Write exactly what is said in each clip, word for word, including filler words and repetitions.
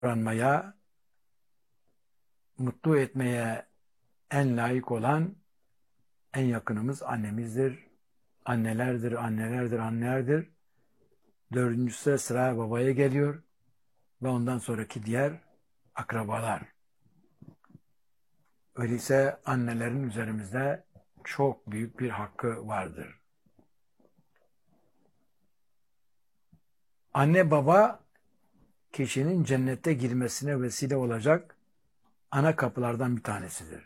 davranmaya, mutlu etmeye en layık olan en yakınımız annemizdir. Annelerdir, annelerdir, annelerdir. Dördüncüsü sıra babaya geliyor ve ondan sonraki diğer akrabalar. Öyleyse annelerin üzerimizde çok büyük bir hakkı vardır. Anne baba kişinin cennete girmesine vesile olacak ana kapılardan bir tanesidir.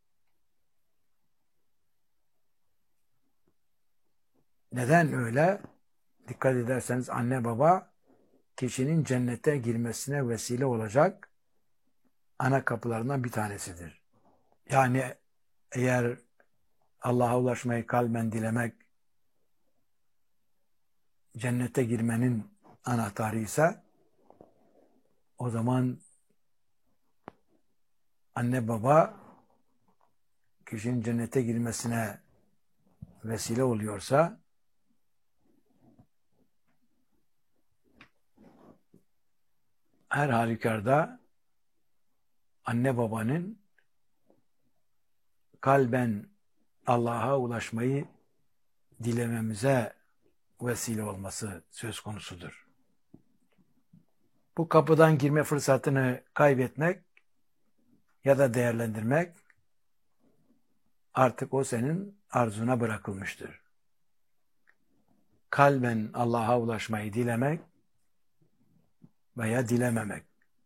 Neden öyle? Dikkat ederseniz anne baba kişinin cennete girmesine vesile olacak ana kapılarından bir tanesidir. Yani eğer Allah'a ulaşmayı kalben dilemek cennete girmenin anahtarı ise o zaman anne baba kişinin cennete girmesine vesile oluyorsa her halükarda anne babanın kalben Allah'a ulaşmayı dilememize vesile olması söz konusudur. Bu kapıdan girme fırsatını kaybetmek ya da değerlendirmek artık o senin arzuna bırakılmıştır. Kalben Allah'a ulaşmayı dilemek veya dilememek.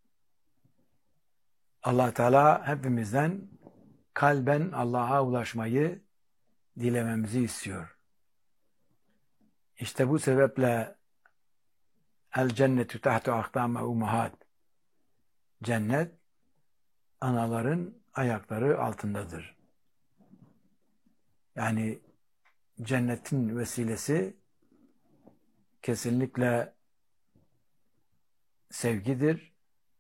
Allah Teala hepimizden kalben Allah'a ulaşmayı dilememizi istiyor. İşte bu sebeple el cennetu tahtu akdame ummahat. Cennet anaların ayakları altındadır. Yani cennetin vesilesi kesinlikle sevgidir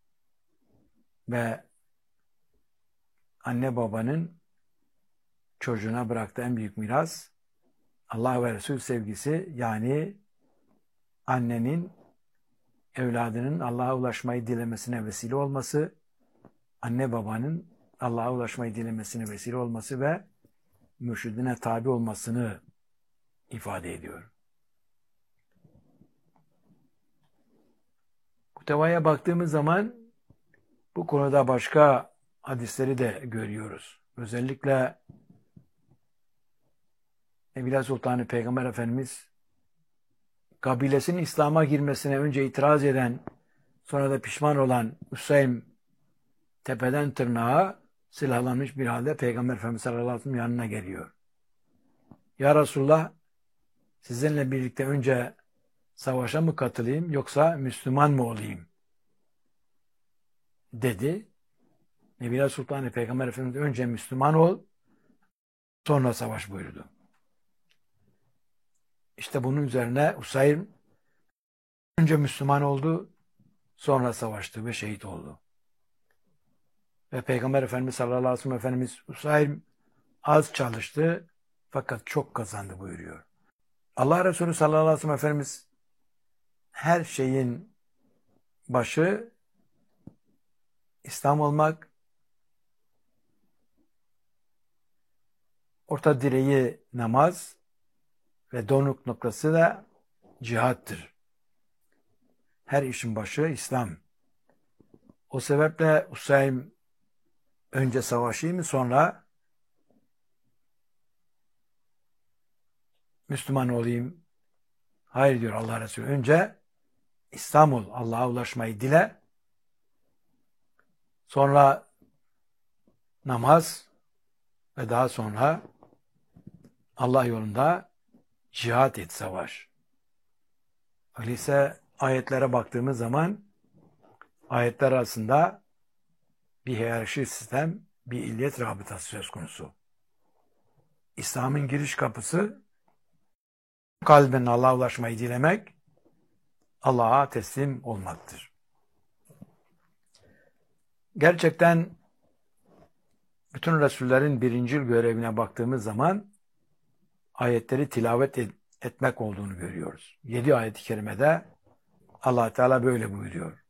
ve anne babanın çocuğuna bıraktığı en büyük miras Allah ve Resul sevgisi, yani annenin evladının Allah'a ulaşmayı dilemesine vesile olması, anne babanın Allah'a ulaşmayı dilemesine vesile olması ve mürşidine tabi olmasını ifade ediyor. Bu tevaya baktığımız zaman bu konuda başka hadisleri de görüyoruz. Özellikle Evliya Sultanı Peygamber Efendimiz kabilesinin İslam'a girmesine önce itiraz eden, sonra da pişman olan Üseym tepeden tırnağa silahlanmış bir halde Peygamber Efendimiz sallallahu aleyhi ve sellem yanına geliyor. Ya Resulullah, sizinle birlikte önce savaşa mı katılayım yoksa Müslüman mı olayım? Dedi. Evliya Sultanı Peygamber Efendimiz önce Müslüman ol, sonra savaş buyurdu. İşte bunun üzerine Usaym önce Müslüman oldu, sonra savaştı ve şehit oldu. Ve Peygamber Efendimiz sallallahu aleyhi ve sellem Efendimiz Usaym az çalıştı fakat çok kazandı buyuruyor. Allah Resulü sallallahu aleyhi ve sellem Efendimiz her şeyin başı İslam olmak, orta direği namaz ve donuk noktası da cihattır. Her işin başı İslam. O sebeple Usaym önce savaşayım mı sonra Müslüman olayım? Hayır diyor Allah Resulü. Önce İslam ol. Allah'a ulaşmayı dile. Sonra namaz ve daha sonra Allah yolunda cihat et, savaş. Öyleyse ayetlere baktığımız zaman ayetler arasında bir hiyerarşi sistem, bir illiyet rabıtası söz konusu. İslam'ın giriş kapısı kalben Allah'a ulaşmayı dilemek, Allah'a teslim olmaktır. Gerçekten bütün Resullerin birincil görevine baktığımız zaman ayetleri tilavet etmek olduğunu görüyoruz. Yedi ayet-i kerimede Allah Teala böyle buyuruyor.